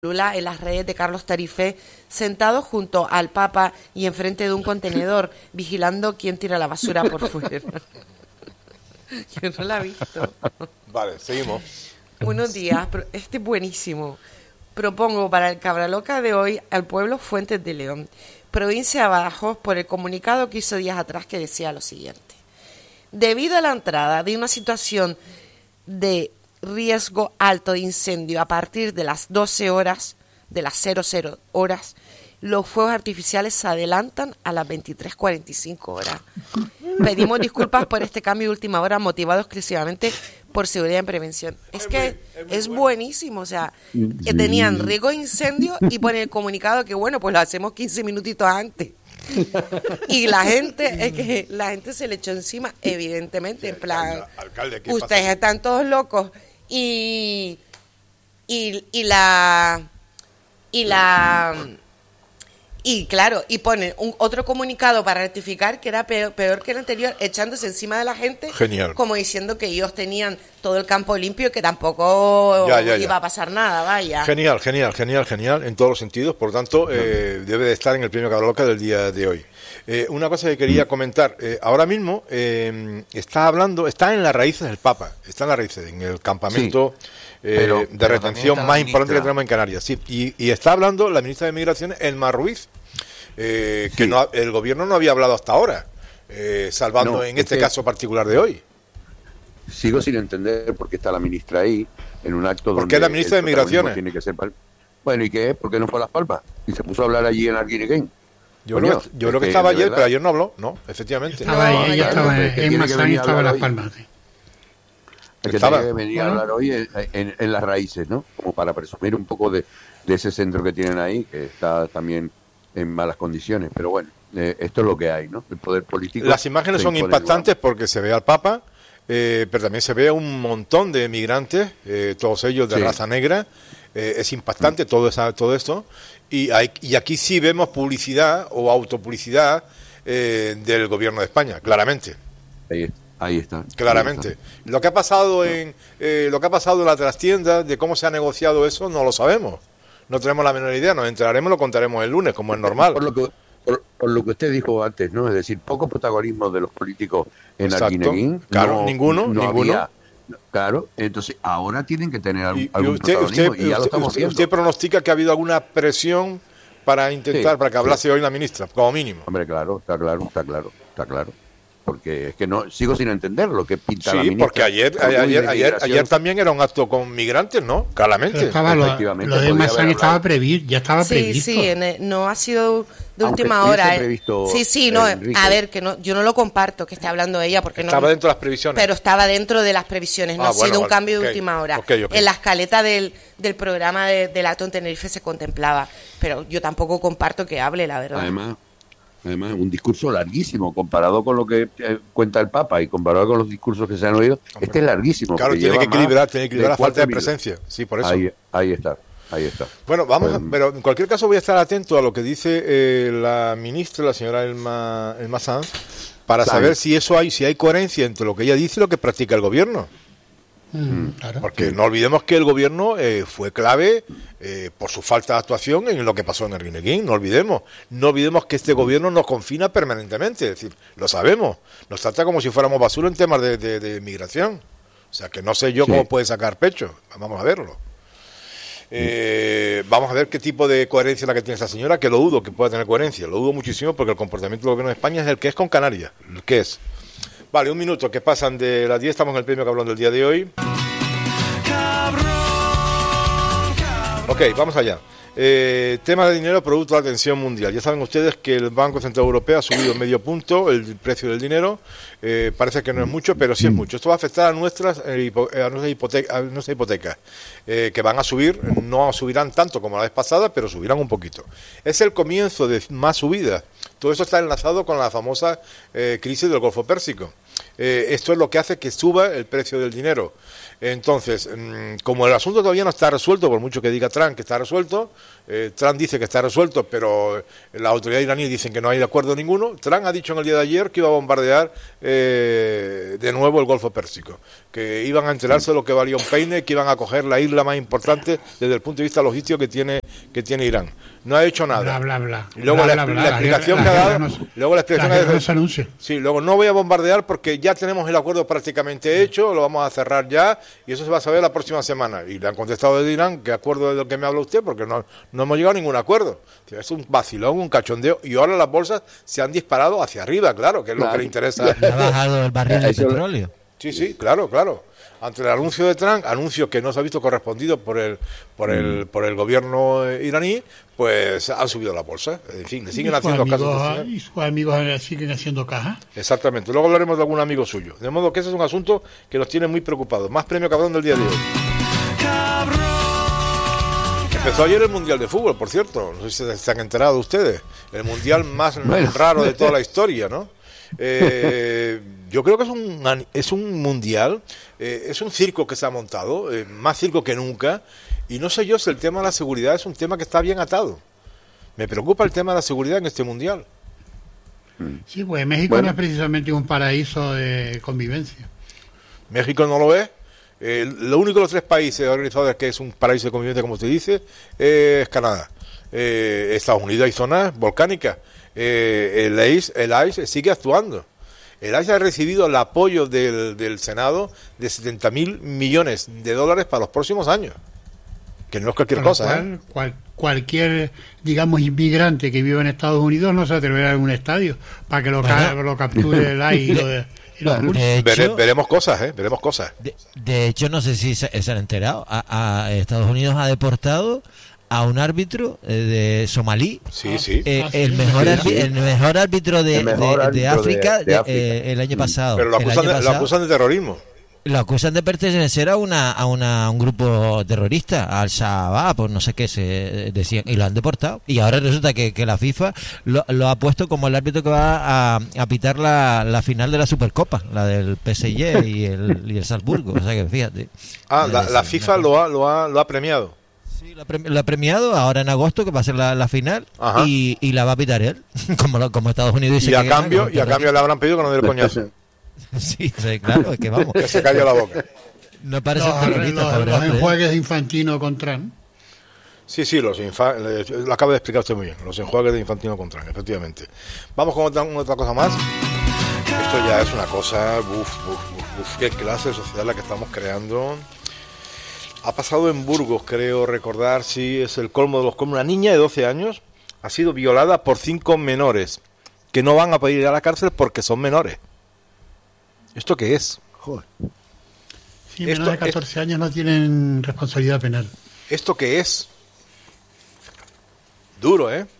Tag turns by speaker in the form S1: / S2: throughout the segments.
S1: Lula en las redes de Carlos Tarifé, sentado junto al Papa y enfrente de un contenedor, vigilando quién tira la basura por fuera. Yo no la he visto.
S2: Vale, seguimos.
S1: Buenos días, este es buenísimo. Propongo para el Cabraloca de hoy al pueblo Fuentes de León, provincia de Badajoz, por el comunicado que hizo días atrás que decía lo siguiente. Debido a la entrada de una situación de riesgo alto de incendio a partir de las 12 horas, de las 00 horas, los fuegos artificiales se adelantan a las 23:45 horas. Pedimos disculpas por este cambio de última hora motivado exclusivamente por seguridad y prevención. Es que es buenísimo, o sea, tenían riesgo de incendio y ponen el comunicado que bueno, pues lo hacemos 15 minutitos antes. Y la gente, es que la gente se le echó encima, evidentemente, en plan,
S2: alcalde,
S1: ustedes están todos locos. Y claro, y ponen otro comunicado para rectificar que era peor que el anterior, echándose encima de la gente.
S2: Genial.
S1: Como diciendo que ellos tenían todo el campo limpio y que tampoco iba a pasar nada, vaya.
S2: Genial, en todos los sentidos. Por lo tanto, debe de estar en el premio Cabraloca del día de hoy. Una cosa que quería comentar, ahora mismo está en las raíces del Papa, está en las raíces, en el campamento de retención más importante que tenemos en Canarias. Sí, y está hablando la ministra de Migraciones, Elma Ruiz, que el gobierno no había hablado hasta ahora, salvando en este caso particular de hoy.
S3: Sigo sin entender por qué está la ministra ahí, en un acto donde...
S2: ¿Por qué la ministra de Migraciones?
S3: Tiene que ser bueno, ¿y qué? ¿Por qué no fue a Las Palmas? Y se puso a hablar allí en Arguineguín.
S2: Yo creo que estaba ayer, pero ayer no habló, ¿no? Efectivamente.
S4: Ella estaba en Mazán y estaba en Las Palmas.
S3: El que tiene que venir a hablar hoy en las raíces, ¿no? Como para presumir un poco de ese centro que tienen ahí, que está también en malas condiciones. Pero bueno, esto es lo que hay, ¿no? El poder político.
S2: Las imágenes son impactantes porque se ve al Papa, pero también se ve a un montón de migrantes, todos ellos de raza negra. Es impactante todo esto. Y aquí sí vemos publicidad o autopublicidad del gobierno de España, claramente.
S3: Ahí está.
S2: Claramente.
S3: Ahí está.
S2: Lo que ha pasado en la trastienda, de cómo se ha negociado eso, no lo sabemos. No tenemos la menor idea. Nos enteraremos, lo contaremos el lunes, como es normal.
S3: Por lo que usted dijo antes, ¿no? Es decir, poco protagonismo de los políticos en Arguineguín.
S2: Claro, ninguno.
S3: Había, claro, entonces ahora tienen que tener algún protagonismo y ya lo estamos viendo.
S2: ¿Usted pronostica que ha habido alguna presión para intentar, para que hablase hoy la ministra, como mínimo?
S3: Hombre, claro, está claro. Porque es que no sigo sin entender lo que pinta la ministra.
S2: Porque ayer también era un acto con migrantes, ¿no? Claramente.
S4: Lo de Mazán estaba previsto, ya estaba previsto.
S1: Sí, no ha sido de última hora. A ver, que no, yo no lo comparto que esté hablando ella porque
S2: estaba dentro de las previsiones.
S1: Pero estaba dentro de las previsiones, no ha sido un cambio de última hora.
S2: Okay.
S1: En la escaleta del programa del acto en Tenerife se contemplaba, pero yo tampoco comparto que hable, la verdad.
S3: Además, un discurso larguísimo, comparado con lo que cuenta el Papa y comparado con los discursos que se han oído, este es larguísimo.
S2: Claro, tiene que equilibrar la falta de presencia. Sí, por eso.
S3: Ahí está.
S2: Bueno, pero en cualquier caso voy a estar atento a lo que dice la ministra, la señora Elma Sanz, para saber si hay coherencia entre lo que ella dice y lo que practica el gobierno.
S4: Claro.
S2: Porque no olvidemos que el gobierno fue clave por su falta de actuación en lo que pasó en Arguineguín. No olvidemos que este gobierno nos confina permanentemente, es decir, lo sabemos, nos trata como si fuéramos basura en temas de migración. O sea que no sé yo cómo puede sacar pecho. Vamos a verlo. Vamos a ver qué tipo de coherencia es la que tiene esta señora, que lo dudo que pueda tener coherencia, lo dudo muchísimo porque el comportamiento del gobierno de España es el que es con Canarias, el que es. Vale, un minuto, que pasan de las 10, estamos en el premio Cabrón del día de hoy. Ok, vamos allá. Tema de dinero, producto de la tensión mundial. Ya saben ustedes que el Banco Central Europeo ha subido medio punto el precio del dinero. Parece que no es mucho, pero sí es mucho. Esto va a afectar a nuestras hipotecas, que van a subir. No subirán tanto como la vez pasada, pero subirán un poquito. Es el comienzo de más subidas. Todo eso está enlazado con la famosa crisis del Golfo Pérsico. esto es lo que hace que suba el precio del dinero. Entonces, como el asunto todavía no está resuelto, por mucho que diga Trump que está resuelto, Trump dice que está resuelto, pero las autoridades iraníes dicen que no hay de acuerdo ninguno. Trump ha dicho en el día de ayer que iba a bombardear de nuevo el Golfo Pérsico, que iban a enterarse de lo que valía un peine, que iban a coger la isla más importante desde el punto de vista logístico que tiene Irán. No ha hecho nada.
S4: Bla, bla, bla.
S2: Y luego la explicación que ha dado, luego la explicación sí, luego no voy a bombardear porque ya tenemos el acuerdo prácticamente hecho, lo vamos a cerrar ya y eso se va a saber la próxima semana. Y le han contestado desde Irán, ¿qué acuerdo es del que me habla usted? Porque no hemos llegado a ningún acuerdo. Es un vacilón, un cachondeo, y ahora las bolsas se han disparado hacia arriba, claro, que es lo que le interesa.
S5: Ha bajado el barril de petróleo.
S2: Sí, claro. Ante el anuncio de Trump, anuncio que no se ha visto correspondido por el gobierno iraní, pues han subido la bolsa. En fin, le siguen haciendo caso.
S4: Y sus amigos siguen haciendo caja.
S2: Exactamente. Luego hablaremos de algún amigo suyo. De modo que ese es un asunto que nos tiene muy preocupados. Más premio cabrón del día de hoy. Empezó ayer el Mundial de Fútbol, por cierto. No sé si se han enterado ustedes. El Mundial más raro de toda la historia, ¿no? Yo creo que es un mundial, es un circo que se ha montado, más circo que nunca, y no sé yo si el tema de la seguridad es un tema que está bien atado. Me preocupa el tema de la seguridad en este mundial.
S4: Sí, pues México no es precisamente un paraíso de convivencia.
S2: México no lo es. Lo único de los 3 países organizados que es un paraíso de convivencia, como usted dice, es Canadá. Estados Unidos hay zonas volcánicas. El ICE sigue actuando. El ICE ha recibido el apoyo del Senado de 70.000 millones de dólares para los próximos años, que no es cualquier cosa.
S4: Cualquier, digamos, inmigrante que viva en Estados Unidos no se atreverá a ir a un estadio para que lo capture el ICE
S2: veremos cosas, veremos cosas.
S5: De hecho, no sé si se han enterado, a Estados Unidos ha deportado a un árbitro de somalí, el mejor árbitro de África el año pasado.
S2: Pero lo acusan de terrorismo.
S5: Lo acusan de pertenecer a un grupo terrorista, al Shabaab, pues no sé qué se decían, y lo han deportado. Y ahora resulta que la FIFA lo ha puesto como el árbitro que va a pitar la final de la Supercopa, la del PSG y el Salzburgo. O sea que fíjate.
S2: La FIFA lo ha premiado.
S5: Sí, lo ha premiado ahora en agosto, que va a ser la final, y la va a pitar él, como Estados Unidos dice.
S2: Y a cambio le habrán pedido que no dé el coñazo.
S5: Sí, claro, es que vamos.
S2: Que se cayó la boca.
S5: No parece
S4: los enjuagues de Infantino con Trump.
S2: Sí, lo acaba de explicar usted muy bien. Los enjuagues de Infantino con Trump, efectivamente. Vamos con otra cosa más. Esto ya es una cosa. Qué clase de sociedad la que estamos creando. Ha pasado en Burgos, creo recordar, sí, es el colmo de los colmos. Una niña de 12 años ha sido violada por 5 menores que no van a poder ir a la cárcel porque son menores. ¿Esto qué es?
S4: Joder. Sí, menores de 14 años no tienen responsabilidad penal.
S2: ¿Esto qué es? Duro, ¿eh?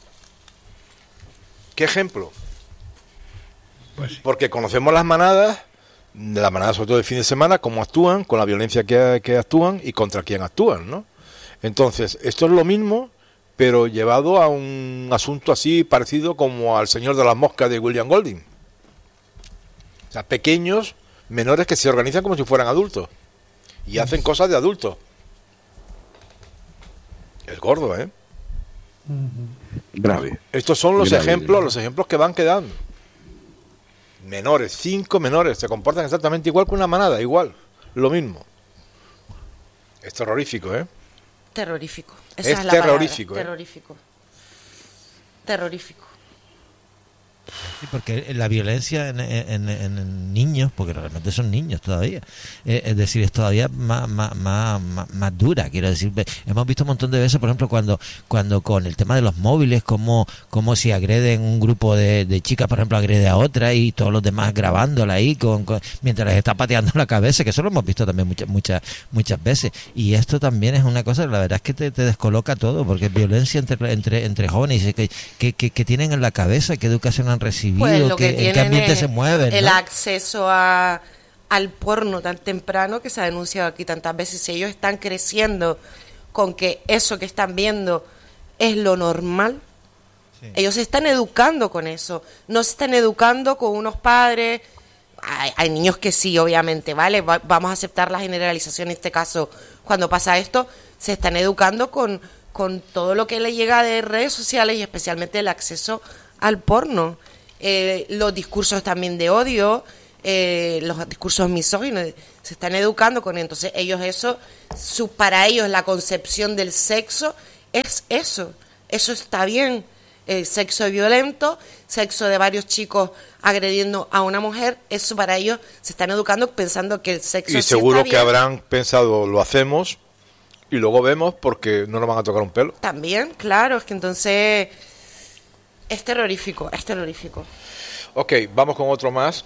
S2: ¿Qué ejemplo?
S4: Pues sí.
S2: Porque conocemos las manadas, sobre todo de fin de semana, cómo actúan, con la violencia que actúan y contra quién actúan, ¿no? Entonces, esto es lo mismo, pero llevado a un asunto así parecido como al Señor de las Moscas de William Golding. O sea, pequeños, menores que se organizan como si fueran adultos y hacen cosas de adultos. Es gordo, ¿eh?
S3: Grave.
S2: Estos son los ejemplos que van quedando. Menores, 5 menores, se comportan exactamente igual que una manada, igual, lo mismo. Es terrorífico, ¿eh?
S1: Terrorífico.
S2: Esa es terrorífico,
S1: palabra. Terrorífico.
S5: Sí, porque la violencia en niños, porque realmente son niños todavía, es decir, es todavía más dura, quiero decir. Hemos visto un montón de veces, por ejemplo, cuando con el tema de los móviles, como si agreden un grupo de chicas, por ejemplo, agrede a otra y todos los demás grabándola ahí mientras les está pateando la cabeza, que eso lo hemos visto también muchas veces. Y esto también es una cosa, la verdad es que te descoloca todo, porque es violencia entre jóvenes, que tienen en la cabeza, qué educación han recibido,
S1: pues
S5: en qué ambiente se mueven, ¿no?
S1: El acceso al porno tan temprano, que se ha denunciado aquí tantas veces. Si ellos están creciendo con que eso que están viendo es lo normal, ellos se están educando con eso, no se están educando con unos padres hay niños que sí, obviamente, ¿vale? Vamos a aceptar la generalización en este caso. Cuando pasa esto, se están educando con todo lo que le llega de redes sociales y especialmente el acceso al porno. Los discursos también de odio, los discursos misóginos, se están educando con él. Entonces para ellos la concepción del sexo es eso está bien. Sexo violento, sexo de varios chicos agrediendo a una mujer, eso para ellos se están educando pensando que el sexo
S2: y
S1: sí
S2: seguro
S1: está bien.
S2: Que habrán pensado, lo hacemos y luego vemos porque no nos van a tocar un pelo.
S1: También, claro, es que entonces es terrorífico.
S2: Ok, vamos con otro más.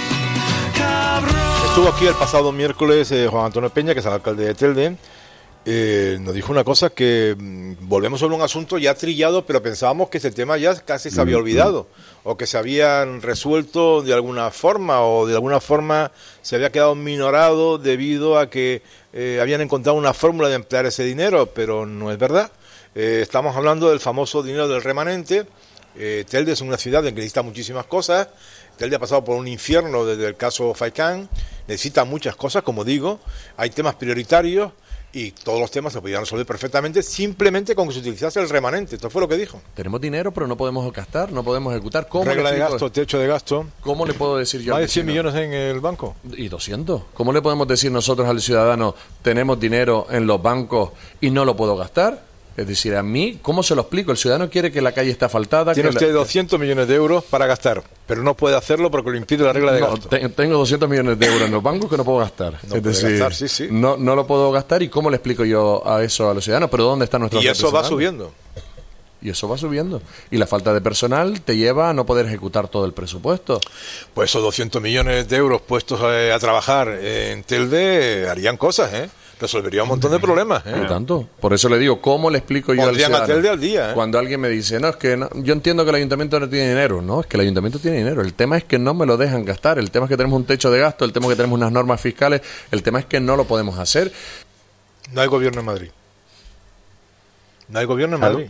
S2: Estuvo aquí el pasado miércoles Juan Antonio Peña, que es el alcalde de Telde. Nos dijo una cosa que volvemos sobre un asunto ya trillado, pero pensábamos que ese tema ya casi se había olvidado, o que se habían resuelto de alguna forma, o de alguna forma se había quedado minorado debido a que habían encontrado una fórmula de emplear ese dinero, pero no es verdad. Estamos hablando del famoso dinero del remanente. Telde es una ciudad en que necesita muchísimas cosas. Telde ha pasado por un infierno desde el caso Faikán, necesita muchas cosas, como digo, hay temas prioritarios, y todos los temas se podían resolver perfectamente simplemente con que se utilizase el remanente. Esto fue lo que dijo.
S6: Tenemos dinero, pero no podemos gastar, no podemos ejecutar. ¿Cómo
S2: regla de gasto, techo de gasto.
S6: ¿Cómo le puedo decir yo?
S2: Más de 100 millones en el banco.
S6: ¿Y 200? ¿Cómo le podemos decir nosotros al ciudadano, tenemos dinero en los bancos y no lo puedo gastar? Es decir, a mí, ¿cómo se lo explico? El ciudadano quiere que la calle esté asfaltada.
S2: Tiene usted 200 millones de euros para gastar, pero no puede hacerlo porque lo impide la regla de gasto.
S6: Tengo 200 millones de euros en los bancos que no puedo gastar.
S2: No es decir, gastar, sí.
S6: No lo puedo gastar. ¿Y cómo le explico yo a eso a los ciudadanos? ¿Pero dónde están nuestros
S2: representantes? Y eso va subiendo.
S6: Y eso va subiendo. Y la falta de personal te lleva a no poder ejecutar todo el presupuesto.
S2: Pues esos 200 millones de euros puestos a trabajar en Telde harían cosas, resolvería un montón de problemas.
S6: ¿Y tanto? Por eso le digo, ¿cómo le explico yo al ciudadano?
S2: A Telde al día,
S6: Cuando alguien me dice, no, es que yo entiendo que el ayuntamiento no tiene dinero. No, es que el ayuntamiento tiene dinero. El tema es que no me lo dejan gastar. El tema es que tenemos un techo de gasto. El tema es que tenemos unas normas fiscales. El tema es que no lo podemos hacer.
S2: No hay gobierno en Madrid. No hay gobierno en Madrid.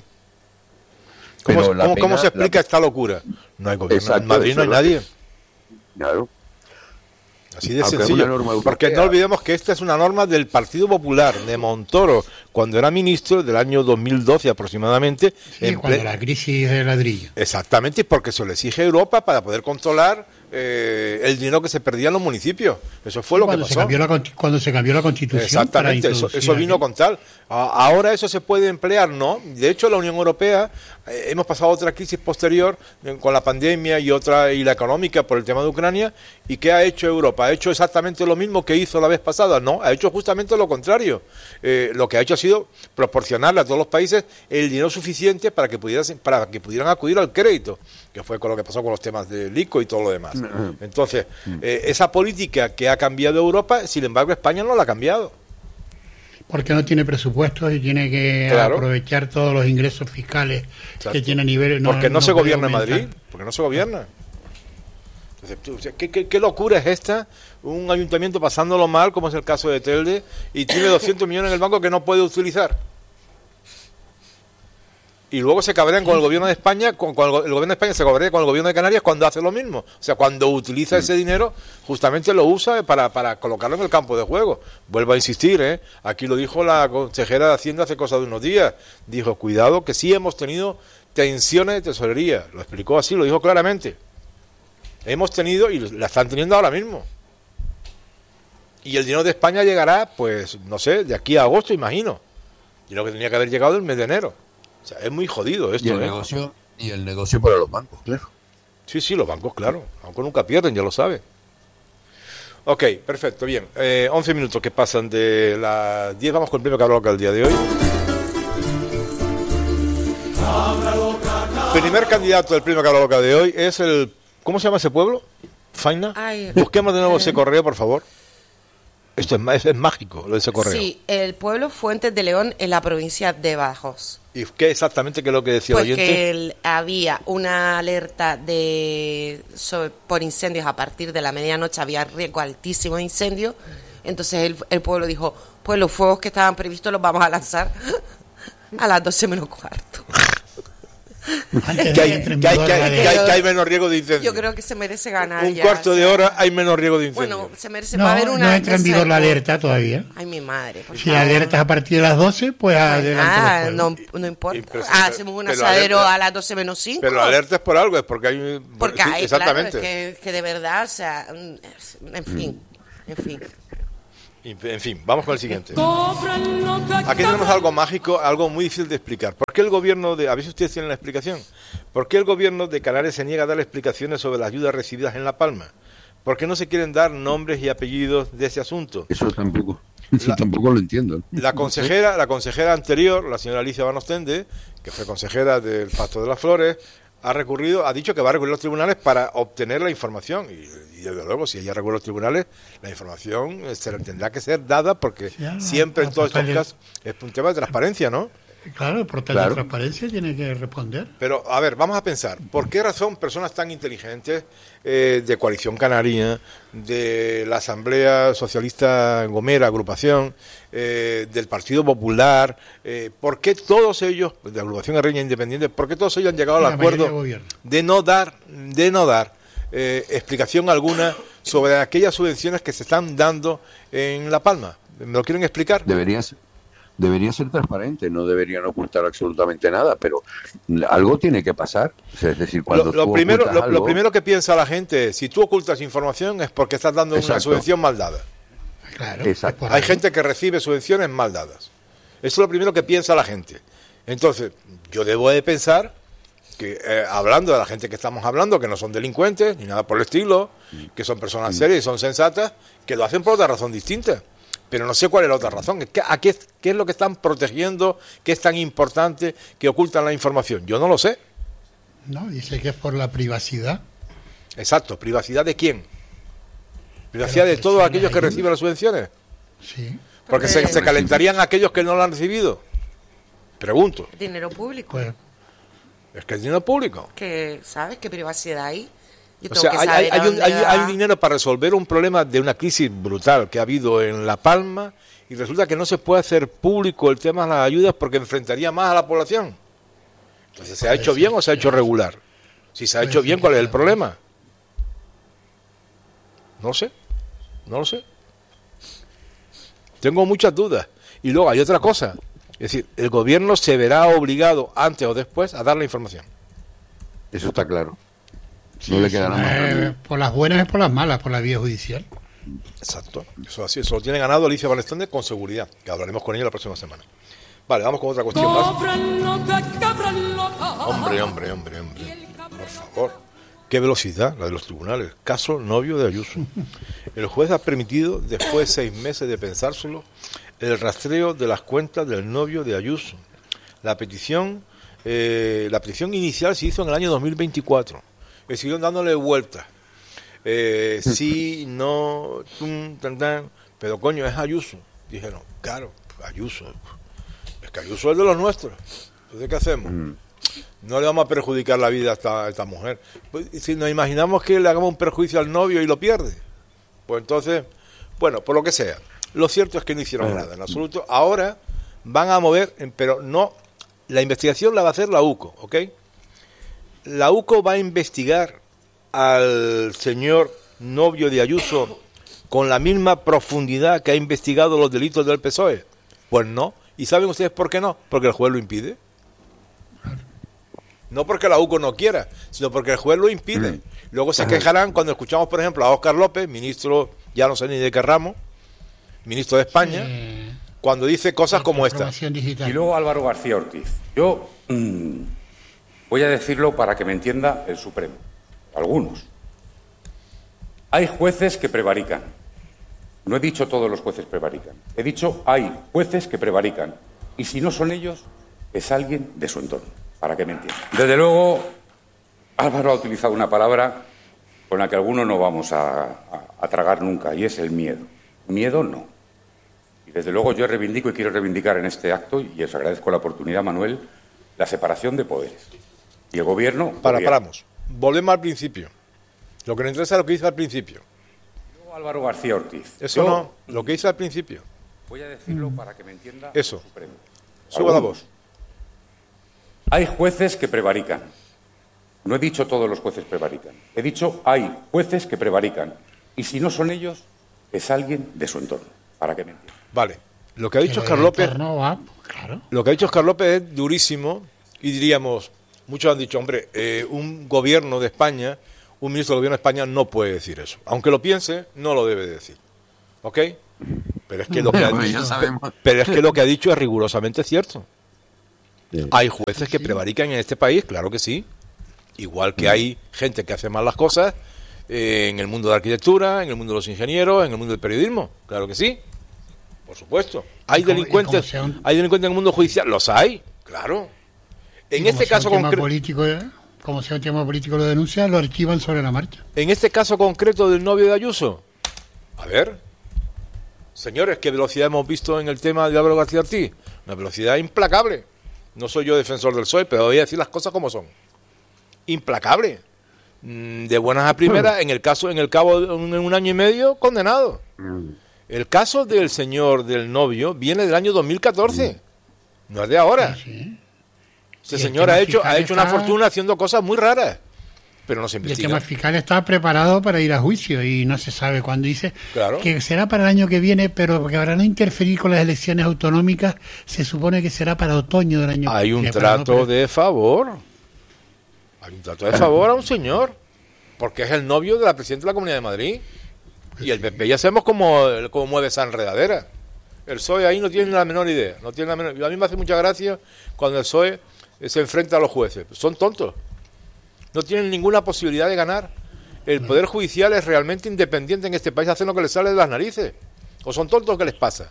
S2: ¿Cómo se explica esta locura? No hay gobierno.
S3: Exacto,
S2: en Madrid no hay nadie.
S3: Claro.
S2: Así de sencillo. Porque no olvidemos que esta es una norma del Partido Popular, de Montoro, cuando era ministro del año 2012 aproximadamente.
S4: Sí, cuando la crisis de ladrillo.
S2: Exactamente, porque se lo exige Europa para poder controlar el dinero que se perdía en los municipios. Eso fue lo que pasó.
S4: Cuando se cambió la Constitución.
S2: Exactamente, eso vino con tal. Ahora eso se puede emplear, ¿no? De hecho, la Unión Europea, hemos pasado otra crisis posterior con la pandemia y la económica por el tema de Ucrania. ¿Y qué ha hecho Europa? ¿Ha hecho exactamente lo mismo que hizo la vez pasada? No, ha hecho justamente lo contrario. Lo que ha hecho ha sido proporcionarle a todos los países el dinero suficiente para que pudieran acudir al crédito, que fue con lo que pasó con los temas del ICO y todo lo demás. Entonces, esa política que ha cambiado Europa, sin embargo, España no la ha cambiado.
S4: Porque no tiene presupuestos y tiene que aprovechar todos los ingresos fiscales que tiene a nivel...
S2: Porque no se gobierna en Madrid, porque no se gobierna. Entonces, ¿qué locura es esta? Un ayuntamiento pasándolo mal, como es el caso de Telde, y tiene 200 millones en el banco que no puede utilizar. Y luego se cabrean con el gobierno de España, el gobierno de España se cabrea con el gobierno de Canarias cuando hace lo mismo. O sea, cuando utiliza ese dinero, justamente lo usa para colocarlo en el campo de juego. Vuelvo a insistir, aquí lo dijo la consejera de Hacienda hace cosa de unos días. Dijo, cuidado, que sí hemos tenido tensiones de tesorería. Lo explicó así, lo dijo claramente. Hemos tenido, y la están teniendo ahora mismo. Y el dinero de España llegará, pues, no sé, de aquí a agosto, imagino. Y lo que tenía que haber llegado el mes de enero. O sea, es muy jodido esto.
S3: Y el negocio para los bancos, claro.
S2: Sí, los bancos, claro. Aunque nunca pierden, ya lo sabe. Ok, perfecto, bien. 11 minutos que pasan de las 10. Vamos con el premio Cabra Loca del día de hoy. Primer candidato del premio Cabra Loca de hoy es el... ¿Cómo se llama ese pueblo? ¿Faina? Busquemos de nuevo ese correo, por favor. Esto es mágico, lo de ese correo.
S1: Sí, el pueblo Fuentes de León en la provincia de Badajoz.
S2: ¿Y qué exactamente es lo que decía el oyente?
S1: Que había una alerta por incendios a partir de la medianoche, había riesgo altísimo de incendios. Entonces el pueblo dijo, pues los fuegos que estaban previstos los vamos a lanzar a las 12 menos cuarto.
S2: que hay menos riesgo de incendio.
S1: Yo creo que se merece ganar.
S2: Un cuarto de hora hay menos riesgo de incendio.
S1: Bueno, se merece para ver una.
S4: No entra en vigor la alerta todavía.
S1: Ay, mi madre.
S4: Si la alerta es a partir de las 12, pues adelante.
S1: No importa. Hacemos un asadero a las 12 menos 5.
S2: Pero la alerta es por algo, es porque hay.
S1: Porque
S2: sí,
S1: hay,
S2: exactamente.
S1: claro, es que de verdad, o sea, en fin.
S2: En fin, vamos con el siguiente. Aquí tenemos algo mágico, algo muy difícil de explicar. ¿Por qué el gobierno de... A ver si ustedes tienen la explicación. ¿Por qué el gobierno de Canarias se niega a dar explicaciones sobre las ayudas recibidas en La Palma? ¿Por qué no se quieren dar nombres y apellidos de ese asunto?
S3: Eso tampoco lo entiendo.
S2: La consejera anterior, la señora Alicia Van Ostende, que fue consejera del Pasto de las Flores, ha dicho que va a recurrir a los tribunales para obtener la información y desde luego si ella recurre a los tribunales la información tendrá que ser dada porque siempre en todos estos casos es un tema de transparencia, ¿no?
S4: Claro, el portal de transparencia tiene que responder.
S2: Pero, a ver, vamos a pensar, ¿por qué razón personas tan inteligentes de Coalición Canaria, de la Asamblea Socialista Gomera, agrupación, del Partido Popular, por qué todos ellos, de Agrupación Guerrilla Independiente, por qué todos ellos han llegado al acuerdo de no dar explicación alguna sobre aquellas subvenciones que se están dando en La Palma? ¿Me lo quieren explicar?
S3: Debería ser transparente, no deberían ocultar absolutamente nada, pero algo tiene que pasar. O sea, es decir, cuando
S2: lo primero que piensa la gente, si tú ocultas información es porque estás dando una subvención mal dada.
S4: Claro,
S3: exacto.
S2: Hay gente que recibe subvenciones mal dadas. Eso es lo primero que piensa la gente. Entonces, yo debo de pensar que, hablando de la gente que estamos hablando, que no son delincuentes ni nada por el estilo, que son personas serias y son sensatas, que lo hacen por otra razón distinta. Pero no sé cuál es la otra razón. ¿Qué es lo que están protegiendo? ¿Qué es tan importante que ocultan la información? Yo no lo sé.
S4: No, dice que es por la privacidad.
S2: Exacto. ¿Privacidad de quién? ¿Privacidad de todos aquellos que reciben las subvenciones?
S4: Sí.
S2: Porque se calentarían aquellos que no lo han recibido. Pregunto.
S1: Dinero público.
S4: Pues,
S2: es que es dinero público.
S1: Que, ¿sabes? ¿Qué privacidad hay?
S2: O sea, hay dinero para resolver un problema de una crisis brutal que ha habido en La Palma y resulta que no se puede hacer público el tema de las ayudas porque enfrentaría más a la población. Entonces, ¿se ha hecho bien o se ha hecho regular? Si se ha hecho bien, ¿cuál es el problema? No lo sé. Tengo muchas dudas. Y luego hay otra cosa. Es decir, el gobierno se verá obligado antes o después a dar la información.
S3: Eso está claro. No le queda nada.
S4: Por las buenas y por las malas, por la vía judicial.
S2: Exacto. Eso lo tiene ganado Alicia Van Ostende con seguridad, que hablaremos con ella la próxima semana. Vale, vamos con otra cuestión más. Hombre. Por favor. Qué velocidad la de los tribunales. Caso novio de Ayuso. El juez ha permitido, después de 6 meses de pensárselo, el rastreo de las cuentas del novio de Ayuso. La petición inicial se hizo en el año 2024. Me siguieron dándole vueltas. Sí, no, pero coño, es Ayuso. Dijeron, claro, Ayuso. Es que Ayuso es de los nuestros. Entonces, ¿qué hacemos? No le vamos a perjudicar la vida a esta mujer. Pues, si nos imaginamos que le hagamos un perjuicio al novio y lo pierde, pues entonces, bueno, por lo que sea. Lo cierto es que no hicieron nada, en absoluto. Ahora van a mover, pero no, la investigación la va a hacer la UCO, ¿ok? La UCO va a investigar al señor novio de Ayuso con la misma profundidad que ha investigado los delitos del PSOE. Pues no. ¿Y saben ustedes por qué no? Porque el juez lo impide. No porque la UCO no quiera, sino porque el juez lo impide. Luego se quejarán cuando escuchamos, por ejemplo, a Óscar López, ministro, ya no sé ni de qué ramo, ministro de España, cuando dice cosas como esta.
S7: Y luego Álvaro García Ortiz. Yo voy a decirlo para que me entienda el Supremo. Algunos. Hay jueces que prevarican. No he dicho todos los jueces prevarican. He dicho hay jueces que prevarican. Y si no son ellos, es alguien de su entorno. Para que me entiendan. Desde luego, Álvaro ha utilizado una palabra con la que algunos no vamos a tragar nunca, y es el miedo. Miedo no. Y desde luego yo reivindico y quiero reivindicar en este acto, y os agradezco la oportunidad, Manuel, la separación de poderes. Y el gobierno...
S2: Paramos. Volvemos al principio. Lo que nos interesa es lo que dice al principio.
S7: Luego Álvaro García Ortiz.
S2: Eso no, lo que dice al principio.
S7: Voy a decirlo para que me entienda
S2: eso.
S7: el Supremo.
S2: Suba la voz.
S7: Hay jueces que prevarican. No he dicho todos los jueces prevarican. He dicho hay jueces que prevarican. Y si no son ellos, es alguien de su entorno. Para que me entiendan.
S2: Vale. Lo que ha dicho Óscar López, lo que ha dicho Óscar López es durísimo y diríamos, muchos han dicho, hombre, un gobierno de España, un ministro del gobierno de España no puede decir eso. Aunque lo piense, no lo debe decir. ¿Ok? Pero es que lo que ha dicho es rigurosamente cierto. Sí. Hay jueces que prevarican en este país, claro que sí. Igual que hay gente que hace mal las cosas en el mundo de la arquitectura, en el mundo de los ingenieros, en el mundo del periodismo, claro que sí. Por supuesto. Hay delincuentes en el mundo judicial, los hay, claro. En este caso concreto,
S4: como sea un tema político lo denuncian, lo archivan sobre la marcha.
S2: En este caso concreto del novio de Ayuso, a ver, señores, ¿qué velocidad hemos visto en el tema de Álvaro García Ortiz? Una velocidad implacable. No soy yo defensor del PSOE, pero voy a decir las cosas como son. Implacable. De buenas a primeras, en un año y medio, condenado. El caso del señor del novio viene del año 2014, no es de ahora. Sí. Ese señor ha hecho una fortuna haciendo cosas muy raras, pero no se investiga.
S4: El tema fiscal está preparado para ir a juicio y no se sabe cuándo. Dice que será para el año que viene, pero porque para no interferir con las elecciones autonómicas, se supone que será para otoño del año que viene.
S2: Hay un trato de favor. Hay un trato de favor a un señor, porque es el novio de la presidenta de la Comunidad de Madrid. Y el PP ya sabemos cómo mueve esa enredadera. El PSOE ahí no tiene la menor idea. A mí me hace mucha gracia cuando el PSOE se enfrenta a los jueces. Son tontos. No tienen ninguna posibilidad de ganar. El Poder Judicial es realmente independiente en este país, hacen lo que les sale de las narices. ¿O son tontos? ¿Qué les pasa?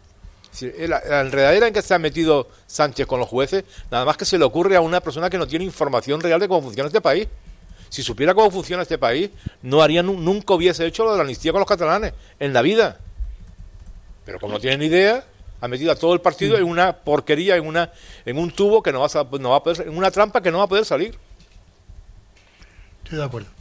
S2: La enredadera en que se ha metido Sánchez con los jueces, nada más que se le ocurre a una persona que no tiene información real de cómo funciona este país. Si supiera cómo funciona este país, nunca hubiese hecho lo de la amnistía con los catalanes, en la vida. Pero como no tienen ni idea, ha metido a todo el partido en una porquería, en un tubo que no va a poder, en una trampa que no va a poder salir.
S4: Estoy de acuerdo.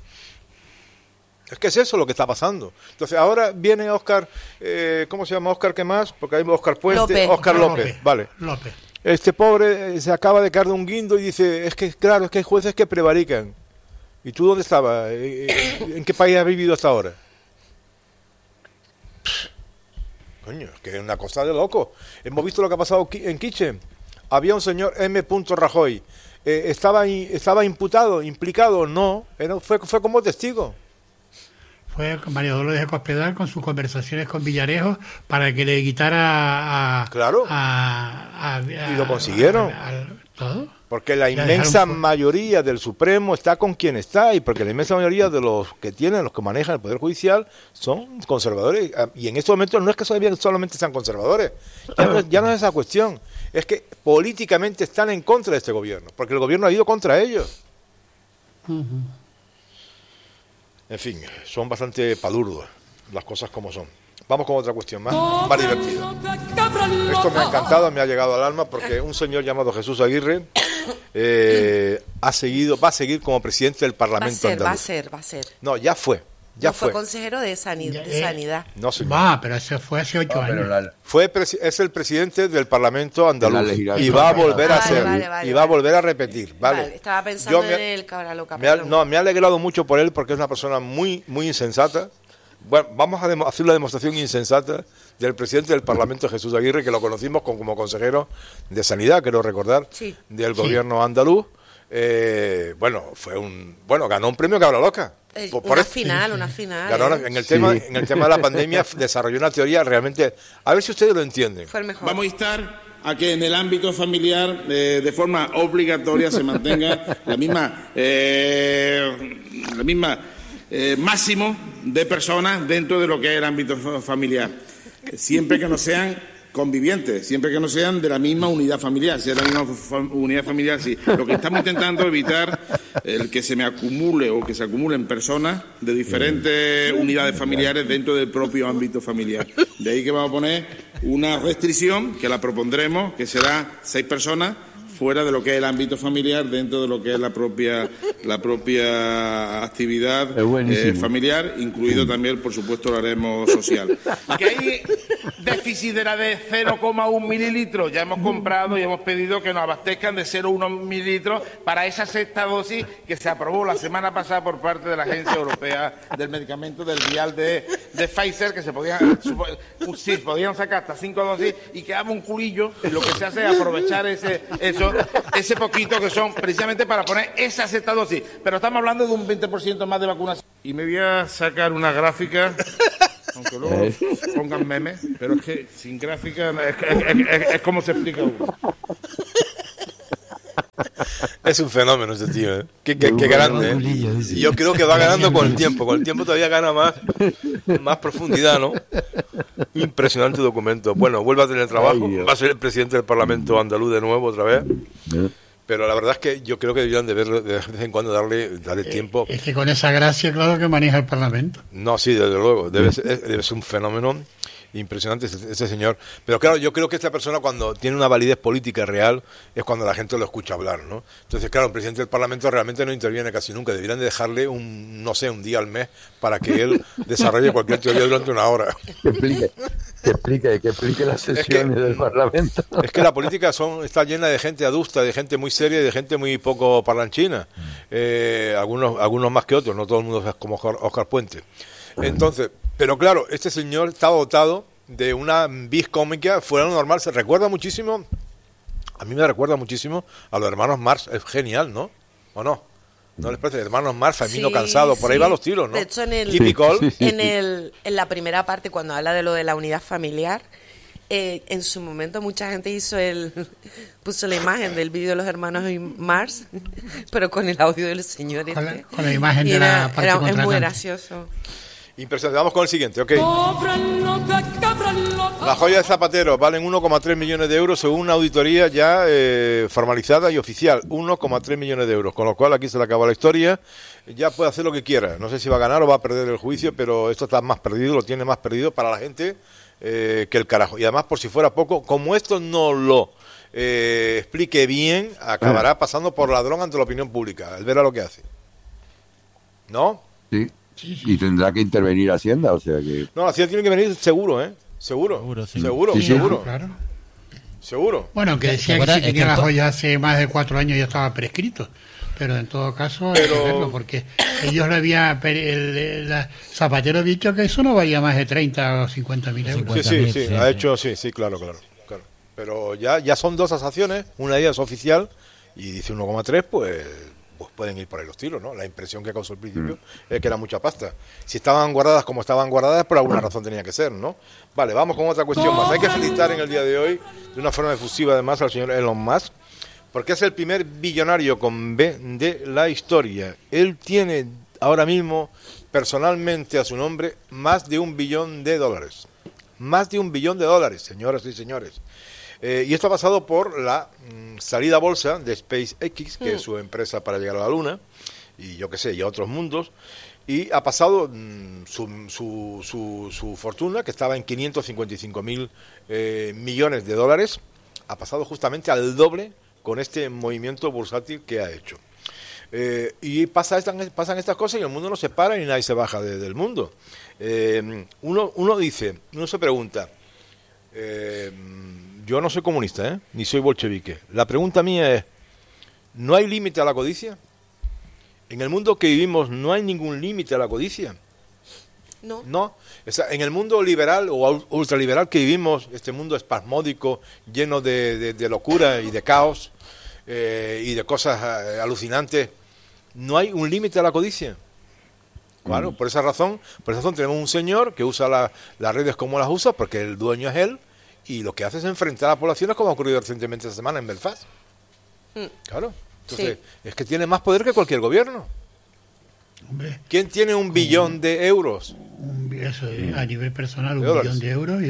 S2: Es que es eso lo que está pasando. Entonces ahora viene Óscar, ¿cómo se llama Óscar? ¿Qué más? Porque hay Óscar Puente, Óscar López. Vale.
S4: López.
S2: Este pobre se acaba de caer de un guindo y dice, es que hay jueces que prevarican. ¿Y tú dónde estabas? ¿En qué país has vivido hasta ahora? Coño, es que es una cosa de loco. Hemos visto lo que ha pasado en Quiche. Había un señor M. Rajoy. ¿Estaba implicado? No. Fue como testigo.
S4: Fue María Dolores de Cospedal con sus conversaciones con Villarejo para que le quitara
S2: claro. Y lo consiguieron.
S4: ¿Todo?
S2: Porque la inmensa mayoría del Supremo está con quien está, y porque la inmensa mayoría de los que manejan el Poder Judicial son conservadores. Y en estos momentos no es que solamente sean conservadores, ya no es esa cuestión, es que políticamente están en contra de este gobierno, porque el gobierno ha ido contra ellos. En fin, son bastante palurdos las cosas como son. Vamos con otra cuestión más divertida. Esto me ha encantado, me ha llegado al alma, porque un señor llamado Jesús Aguirre va a seguir como presidente del Parlamento andaluz.
S1: Va a ser.
S2: No, ya fue.
S1: Fue consejero de Sanidad.
S2: No, señor.
S4: Pero eso fue hace 8 años.
S2: Es el presidente del Parlamento andaluz y va a volver a ser. Y va a volver a repetir. Vale.
S1: Estaba pensando en el Cabraloca.
S2: Me ha alegrado mucho por él, porque es una persona muy, muy insensata. Bueno, vamos a hacer una demostración insensata del presidente del Parlamento, Jesús Aguirre, que lo conocimos como consejero de Sanidad, quiero recordar, del gobierno andaluz. Ganó un premio Cabraloca.
S1: Una final.
S2: Ganó, en el tema de la pandemia desarrolló una teoría realmente. A ver si ustedes lo entienden.
S1: Fue el mejor.
S8: Vamos a instar a que en el ámbito familiar de forma obligatoria se mantenga la misma máximo de personas dentro de lo que es el ámbito familiar, siempre que no sean convivientes, siempre que no sean de la misma unidad familiar. Si es la misma unidad familiar, sí. Lo que estamos intentando evitar el que se me acumule o que se acumulen personas de diferentes unidades familiares dentro del propio ámbito familiar. De ahí que vamos a poner una restricción, que la propondremos, que será 6 personas fuera de lo que es el ámbito familiar, dentro de lo que es la propia actividad familiar, incluido también, por supuesto, lo haremos social. Que hay déficit de 0,1 mililitros, ya hemos comprado y hemos pedido que nos abastezcan de 0,1 mililitros para esa sexta dosis que se aprobó la semana pasada por parte de la Agencia Europea del Medicamento, del vial de Pfizer, que se podían sacar hasta 5 dosis y quedaba un culillo, y lo que se hace es aprovechar ese poquito que son precisamente para poner esa sexta dosis. Pero estamos hablando de un 20% más de vacunación. Y me voy a sacar una gráfica, aunque luego pongan memes, pero es que sin gráfica es como se explica uno.
S2: Es un fenómeno ese tío, ¿eh? Qué grande, ¿eh? Y yo creo que va ganando con el tiempo todavía gana más profundidad, ¿no? Impresionante documento. Bueno, vuelve a tener trabajo, va a ser el presidente del Parlamento andaluz de nuevo otra vez. Pero la verdad es que yo creo que deberían de vez en cuando darle tiempo.
S4: Es que con esa gracia, claro, que maneja el Parlamento.
S2: No, sí, desde luego, debe ser un fenómeno impresionante ese señor. Pero claro, yo creo que esta persona, cuando tiene una validez política real, es cuando la gente lo escucha hablar, ¿no? Entonces, claro, el presidente del Parlamento realmente no interviene casi nunca. Deberían de dejarle un día al mes para que él desarrolle cualquier teoría durante una hora. Que
S3: explique las sesiones del Parlamento.
S2: Es que la política está llena de gente adusta, de gente muy seria y de gente muy poco parlanchina. Algunos más que otros, no todo el mundo es como Óscar Puente. Entonces, pero claro, este señor está dotado de una vis cómica fuera de lo normal. Se recuerda muchísimo, a mí me recuerda muchísimo a los hermanos Marx. Es genial, ¿no? ¿O no? ¿No les parece? Hermanos Marx, Femino Cansado, por ahí van los tiros, ¿no?
S1: De hecho, en la primera parte, cuando habla de lo de la unidad familiar, en su momento mucha gente puso la imagen del vídeo de los hermanos Marx, pero con el audio del señor
S4: con la imagen de la parte
S1: es muy gracioso.
S2: Impresionante. Vamos con el siguiente, ok. Las joyas de Zapatero valen 1,3 millones de euros según una auditoría ya formalizada y oficial. 1,3 millones de euros, con lo cual aquí se le acaba la historia. Ya puede hacer lo que quiera. No sé si va a ganar o va a perder el juicio, pero esto está más perdido, lo tiene más perdido para la gente que el carajo. Y además, por si fuera poco, como esto no lo explique bien, acabará pasando por ladrón ante la opinión pública. Él verá lo que hace. ¿No?
S3: Sí. Y tendrá que intervenir Hacienda, o sea que...
S2: No, Hacienda tiene que venir seguro, ¿eh? Seguro.
S4: Claro.
S2: Seguro.
S4: Bueno, que decía que si tenía las joyas hace más de 4 años ya estaba prescrito. Pero en todo caso hay que verlo, porque ellos Zapatero ha dicho que eso no valía más de 30 o 50 mil euros.
S2: Sí, ha hecho, sí, claro. Pero ya son 2 tasaciones, una de ellas oficial, y dice 1,3, pues pueden ir por ahí los tiros, ¿no? La impresión que causó al principio es que era mucha pasta. Si estaban guardadas como estaban guardadas, por alguna razón tenía que ser, ¿no? Vale, vamos con otra cuestión más. Hay que felicitar en el día de hoy, de una forma efusiva además, al señor Elon Musk, porque es el primer billonario con B de la historia. Él tiene ahora mismo, personalmente a su nombre, más de $1 billón. Más de $1 billón, señoras y señores. Y esto ha pasado por la salida a bolsa de SpaceX, que es su empresa para llegar a la Luna, y yo qué sé, y a otros mundos. Y ha pasado su fortuna, que estaba en 555.000 millones de dólares, ha pasado justamente al doble con este movimiento bursátil que ha hecho. Y pasan estas cosas y el mundo no se para y nadie se baja del mundo. Uno se pregunta, yo no soy comunista, ni soy bolchevique. La pregunta mía es, ¿no hay límite a la codicia? En el mundo que vivimos no hay ningún límite a la codicia.
S1: No.
S2: O sea, en el mundo liberal o ultraliberal que vivimos, este mundo espasmódico, lleno de locura y de caos y de cosas alucinantes, ¿no hay un límite a la codicia? Claro, por esa razón tenemos un señor que usa las redes como las usa, porque el dueño es él, y lo que hace es enfrentar a poblaciones, como ha ocurrido recientemente esta semana en Belfast. Claro. Entonces, es que tiene más poder que cualquier gobierno.
S4: Hombre,
S2: ¿quién tiene $1 billón de euros?
S4: Eso, a nivel personal, $1 billón de euros.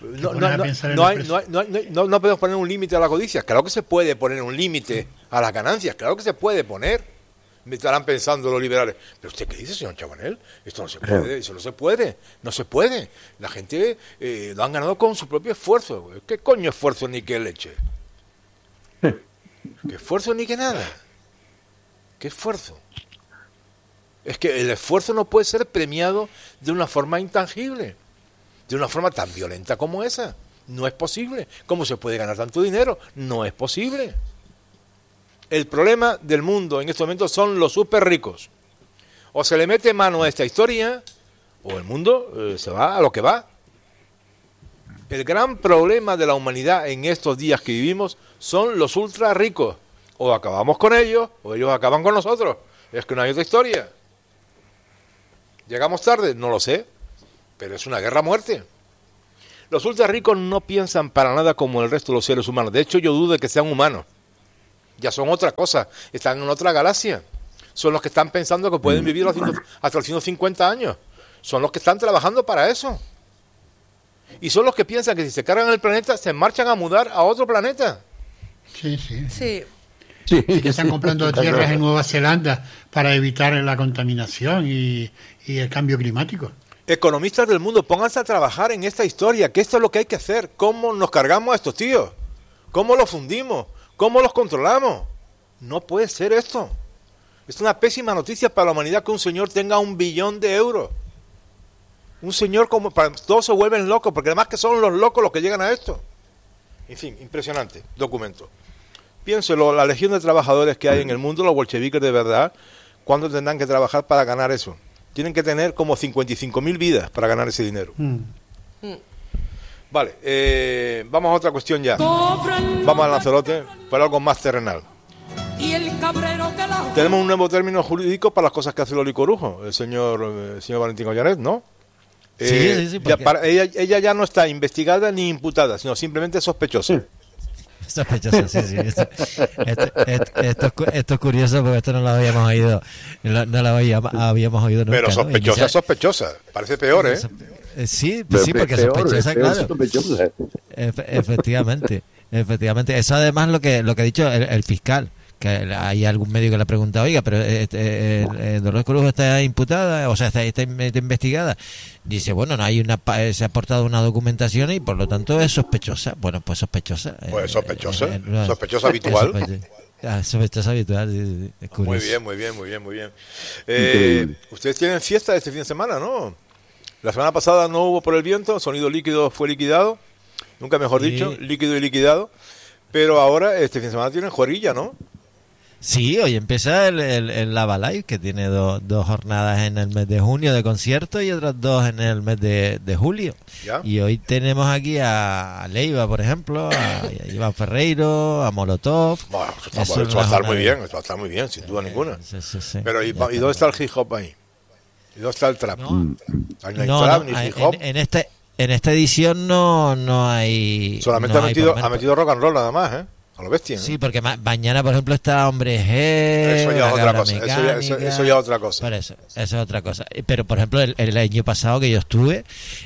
S2: No podemos poner un límite a la codicia. Claro que se puede poner un límite a las ganancias. Claro que se puede poner. Me estarán pensando los liberales. ¿Pero usted qué dice, señor Chabanel? Esto no se puede, eso no se puede. No se puede. La gente lo han ganado con su propio esfuerzo. ¿Qué coño esfuerzo ni qué leche? ¿Qué esfuerzo ni que nada? ¿Qué esfuerzo? Es que el esfuerzo no puede ser premiado de una forma intangible, de una forma tan violenta como esa. No es posible. ¿Cómo se puede ganar tanto dinero? No es posible. El problema del mundo en estos momentos son los súper ricos. O se le mete mano a esta historia, o el mundo se va a lo que va. El gran problema de la humanidad en estos días que vivimos son los ultra ricos. O acabamos con ellos, o ellos acaban con nosotros. Es que no hay otra historia. ¿Llegamos tarde? No lo sé, pero es una guerra a muerte. Los ultra ricos no piensan para nada como el resto de los seres humanos. De hecho, yo dudo de que sean humanos. Ya son otra cosa, están en otra galaxia. Son los que están pensando que pueden vivir hasta los 150 años. Son los que están trabajando para eso. Y son los que piensan que si se cargan el planeta, se marchan a mudar a otro planeta.
S4: Sí.
S1: Sí,
S4: que están comprando tierras en Nueva Zelanda para evitar la contaminación y el cambio climático.
S2: Economistas del mundo, pónganse a trabajar en esta historia, que esto es lo que hay que hacer. ¿Cómo nos cargamos a estos tíos? ¿Cómo los fundimos? ¿Cómo los controlamos? No puede ser esto. Es una pésima noticia para la humanidad que un señor tenga 1 billón de euros. Un señor como... Todos se vuelven locos, porque además que son los locos los que llegan a esto. En fin, impresionante documento. Piénselo, la legión de trabajadores que hay en el mundo, los bolcheviques de verdad, ¿cuándo tendrán que trabajar para ganar eso? Tienen que tener como 55.000 vidas para ganar ese dinero. Vale, vamos a otra cuestión ya. Vamos al Lanzarote para algo más terrenal. Tenemos un nuevo término jurídico para las cosas que hace Loli Corujo, el señor Valentín Ollanet, ¿no?
S5: Sí,
S2: ella ya no está investigada ni imputada, sino simplemente sospechosa.
S5: Sospechoso, sí. Esto es curioso porque esto no lo habíamos oído. No lo habíamos oído nunca.
S2: Pero sospechosa, ¿no? Sospechosa. Parece peor, ¿eh?
S5: Sí, porque sospechosa, claro. Efectivamente. Eso además lo que ha dicho el fiscal. Que hay algún medio que le ha preguntado, oiga, pero Dolores Corujo está imputada, o sea, está investigada. Dice, bueno, no hay se ha aportado una documentación y por lo tanto es sospechosa. Bueno, pues sospechosa.
S2: Pues sospechosa habitual.
S5: Sospechosa habitual, sí, es curioso.
S2: Muy bien. Ustedes tienen fiesta este fin de semana, ¿no? La semana pasada no hubo por el viento, Sonido Líquido fue liquidado, nunca mejor dicho, líquido y liquidado. Pero ahora, este fin de semana tienen Juerilla, ¿no?
S5: Sí, hoy empieza el Lava Live, que tiene dos jornadas en el mes de junio de conciertos y otras 2 en el mes de julio. ¿Ya? Y hoy tenemos aquí a Leiva, por ejemplo, a Iván Ferreiro, a Molotov.
S2: Bueno, eso va a estar muy bien, sin duda ninguna. Sí. Pero ¿y dónde está el hip hop ahí? ¿Y dónde está el trap? No hay trap ni hip hop.
S5: En esta edición no hay...
S2: Solamente ha metido rock and roll nada más, ¿eh? A lo bestia, ¿no?
S5: Sí, porque mañana, por ejemplo, está Hombre G...
S2: Eso ya es otra cosa. Eso ya es otra cosa.
S5: Por eso es otra cosa. Pero, por ejemplo, el año pasado que yo estuve,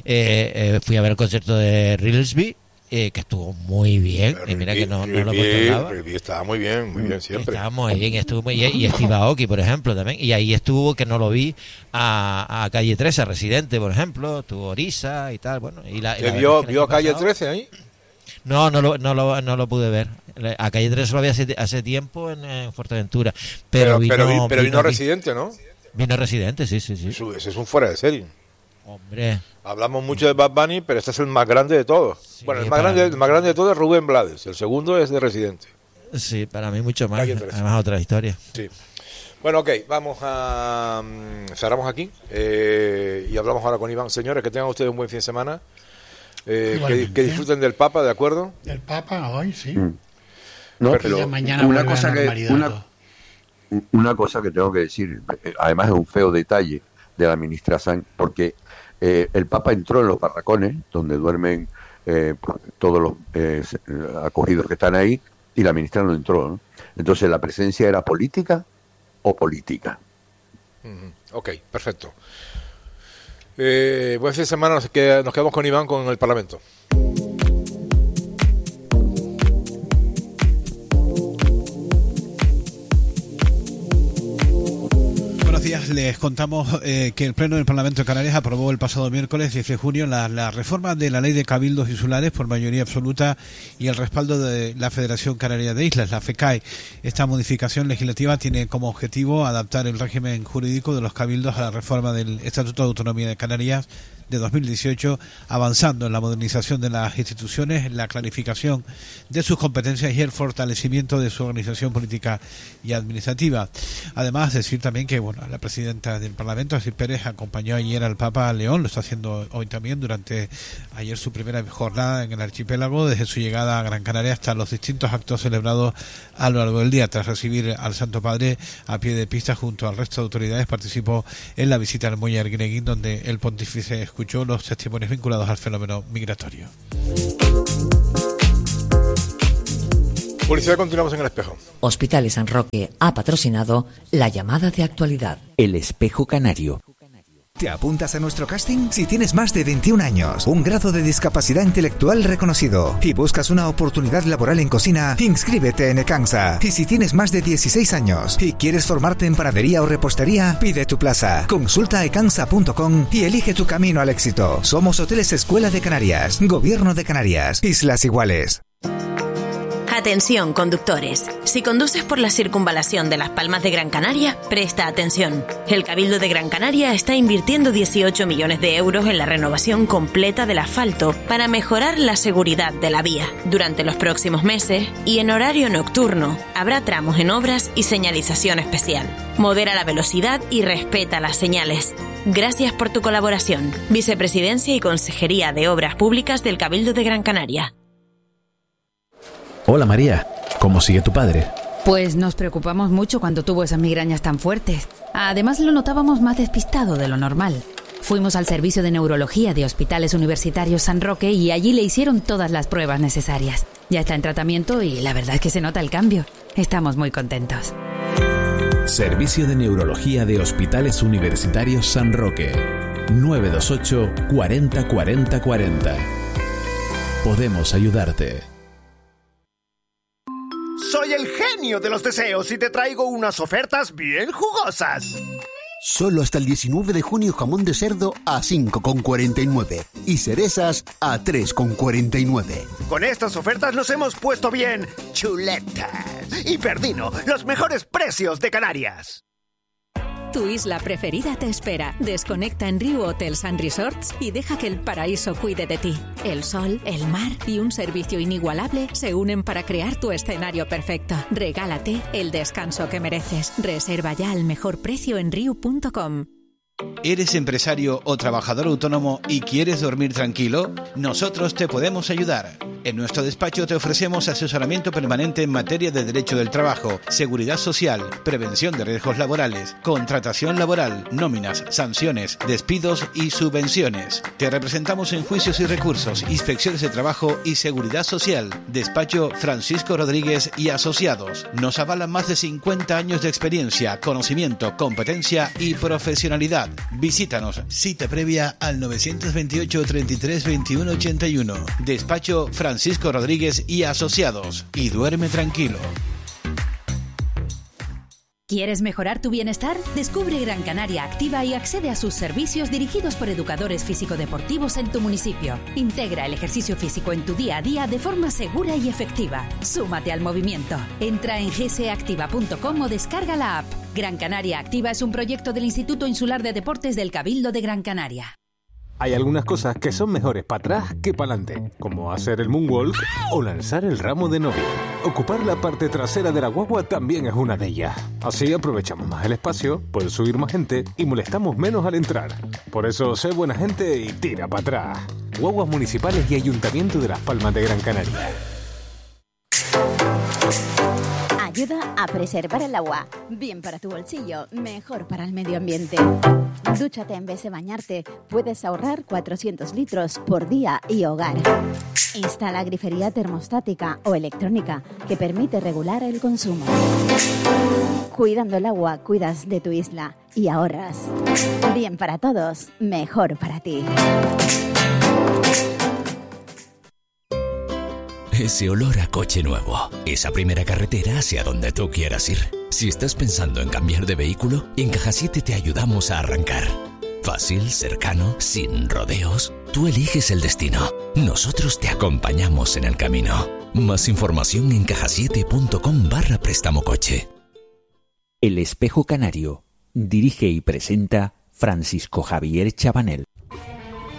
S5: fui a ver el concierto de Rilsby, que estuvo muy bien. Y mira que no lo controlaba.
S2: Estaba muy bien siempre.
S5: Estaba muy bien, estuvo muy bien. Y Steve Aoki, por ejemplo, también. Y ahí estuvo, que no lo vi, a Calle 13, a Residente, por ejemplo. Estuvo Orisa y tal. Bueno, y
S2: ¿Vio a Calle 13 ahí?
S5: No lo pude ver. A Calle 13 lo había hace tiempo en Fuerteventura. Pero
S2: vino Residente, ¿no?
S5: Vino Residente, sí.
S2: Ese es un fuera de serie.
S5: Hombre.
S2: Hablamos mucho de Bad Bunny, pero este es el más grande de todos. Sí, bueno, el más grande de todos es Rubén Blades. El segundo es de Residente.
S5: Sí, para mí mucho más. Además, otra historia.
S2: Sí. Bueno, ok, vamos a... cerramos aquí y hablamos ahora con Iván. Señores, que tengan ustedes un buen fin de semana. Que disfruten del Papa, ¿de acuerdo?
S4: Del Papa hoy, sí.
S3: No, pero
S4: mañana una cosa
S3: que tengo que decir, además es un feo detalle de la ministra Sanz, porque el Papa entró en los barracones donde duermen todos los acogidos que están ahí, y la ministra no entró, ¿no? Entonces, ¿la presencia era política o política?
S2: Ok, perfecto. Buen fin de semana, nos quedamos con Iván con el Parlamento.
S9: buenos días. Les contamos que el Pleno del Parlamento de Canarias aprobó el pasado miércoles 10 de junio la reforma de la Ley de Cabildos Insulares por mayoría absoluta y el respaldo de la Federación Canaria de Islas, la FECAI. Esta modificación legislativa tiene como objetivo adaptar el régimen jurídico de los cabildos a la reforma del Estatuto de Autonomía de Canarias de 2018, avanzando en la modernización de las instituciones, la clarificación de sus competencias y el fortalecimiento de su organización política y administrativa. Además, decir también que la presidenta del Parlamento, Asís Pérez, acompañó ayer al Papa León, lo está haciendo hoy también, durante ayer su primera jornada en el archipiélago, desde su llegada a Gran Canaria hasta los distintos actos celebrados a lo largo del día. Tras recibir al Santo Padre a pie de pista junto al resto de autoridades, participó en la visita al muelle Arguineguín, donde el pontífice escuchó los testimonios vinculados al fenómeno migratorio.
S2: Policía, continuamos en El Espejo.
S10: Hospitales San Roque ha patrocinado la llamada de actualidad.
S11: El Espejo Canario. ¿Te apuntas a nuestro casting? Si tienes más de 21 años, un grado de discapacidad intelectual reconocido y buscas una oportunidad laboral en cocina, inscríbete en Ecansa. Y si tienes más de 16 años y quieres formarte en panadería o repostería, pide tu plaza. Consulta ecansa.com y elige tu camino al éxito. Somos Hoteles Escuela de Canarias, Gobierno de Canarias, Islas Iguales.
S12: Atención, conductores. Si conduces por la circunvalación de Las Palmas de Gran Canaria, presta atención. El Cabildo de Gran Canaria está invirtiendo 18 millones de euros en la renovación completa del asfalto para mejorar la seguridad de la vía. Durante los próximos meses y en horario nocturno, habrá tramos en obras y señalización especial. Modera la velocidad y respeta las señales. Gracias por tu colaboración. Vicepresidencia y Consejería de Obras Públicas del Cabildo de Gran Canaria.
S13: Hola María, ¿cómo sigue tu padre?
S14: Pues nos preocupamos mucho cuando tuvo esas migrañas tan fuertes. Además lo notábamos más despistado de lo normal. Fuimos al servicio de neurología de Hospitales Universitarios San Roque y allí le hicieron todas las pruebas necesarias. Ya está en tratamiento y la verdad es que se nota el cambio. Estamos muy contentos.
S13: Servicio de Neurología de Hospitales Universitarios San Roque. 928 40 40 40. Podemos ayudarte.
S15: Soy el genio de los deseos y te traigo unas ofertas bien jugosas.
S16: Solo hasta el 19 de junio jamón de cerdo a 5,49 y cerezas a 3,49.
S15: Con estas ofertas nos hemos puesto bien chuletas. Y Perdino, los mejores precios de Canarias.
S17: Tu isla preferida te espera. Desconecta en Riu Hotels & Resorts y deja que el paraíso cuide de ti. El sol, el mar y un servicio inigualable se unen para crear tu escenario perfecto. Regálate el descanso que mereces. Reserva ya al mejor precio en riu.com.
S9: ¿Eres empresario o trabajador autónomo y quieres dormir tranquilo? Nosotros te podemos ayudar. En nuestro despacho te ofrecemos asesoramiento permanente en materia de derecho del trabajo, seguridad social, prevención de riesgos laborales, contratación laboral, nóminas, sanciones, despidos y subvenciones. Te representamos en juicios y recursos, inspecciones de trabajo y seguridad social. Despacho Francisco Rodríguez y Asociados. Nos avalan más de 50 años de experiencia, conocimiento, competencia y profesionalidad. Visítanos. Cita previa al 928 33 21 81. Despacho Francisco Rodríguez y Asociados. Y duerme tranquilo.
S17: ¿Quieres mejorar tu bienestar? Descubre Gran Canaria Activa y accede a sus servicios dirigidos por educadores físico-deportivos en tu municipio. Integra el ejercicio físico en tu día a día de forma segura y efectiva. Súmate al movimiento. Entra en gcactiva.com o descarga la app. Gran Canaria Activa es un proyecto del Instituto Insular de Deportes del Cabildo de Gran Canaria.
S18: Hay algunas cosas que son mejores para atrás que para adelante, como hacer el moonwalk o lanzar el ramo de novia. Ocupar la parte trasera de la guagua también es una de ellas. Así aprovechamos más el espacio, puede subir más gente y molestamos menos al entrar. Por eso, sé buena gente y tira para atrás. Guaguas municipales y Ayuntamiento de Las Palmas de Gran Canaria.
S19: Ayuda a preservar el agua. Bien para tu bolsillo, mejor para el medio ambiente. Dúchate en vez de bañarte. Puedes ahorrar 400 litros por día y hogar. Instala grifería termostática o electrónica que permite regular el consumo. Cuidando el agua, cuidas de tu isla y ahorras. Bien para todos, mejor para ti.
S20: Ese olor a coche nuevo, esa primera carretera hacia donde tú quieras ir. Si estás pensando en cambiar de vehículo, en Caja 7 te ayudamos a arrancar. Fácil, cercano, sin rodeos. Tú eliges el destino. Nosotros te acompañamos en el camino. Más información en cajasiete.com/préstamo coche.
S21: El Espejo Canario. Dirige y presenta Francisco Javier Chabanel.